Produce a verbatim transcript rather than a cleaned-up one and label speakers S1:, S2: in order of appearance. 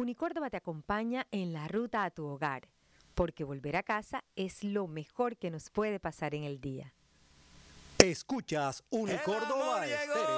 S1: Unicórdoba te acompaña en la ruta a tu hogar, porque volver a casa es lo mejor que nos puede pasar en el día.
S2: Escuchas Unicórdoba Estéreo.